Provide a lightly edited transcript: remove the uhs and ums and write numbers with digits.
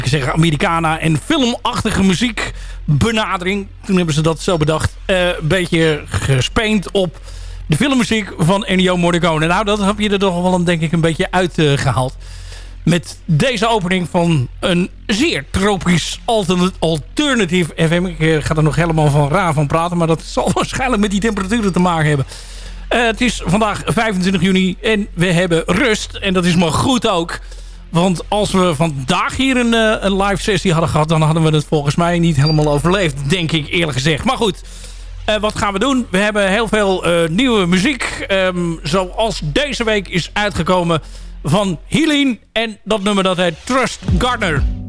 zeggen, Americana en filmachtige muziekbenadering. Toen hebben ze dat zo bedacht. Een beetje gespeend op de filmmuziek van Ennio Morricone. Nou, dat heb je er toch wel denk ik een beetje uitgehaald. Met deze opening van een zeer tropisch alternatief FM. Ik ga er nog helemaal van praten. Maar dat zal waarschijnlijk met die temperaturen te maken hebben. Het is vandaag 25 juni en we hebben rust. En dat is maar goed ook. Want als we vandaag hier een live sessie hadden gehad... dan hadden we het volgens mij niet helemaal overleefd. Denk ik eerlijk gezegd. Maar goed, wat gaan we doen? We hebben heel veel nieuwe muziek. Zoals deze week is uitgekomen van Helene. En dat nummer dat heet Trust Gardner.